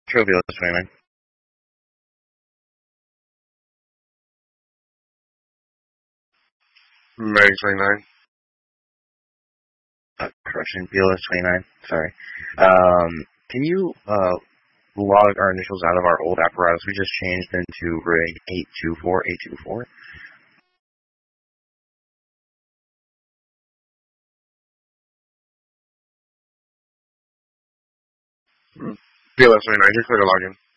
True BLS 29. Meg 29. Correction, BLS 29. Sorry. Can you log our initials out of our old apparatus? We just changed into rig 824. BLS 29. Just click a login.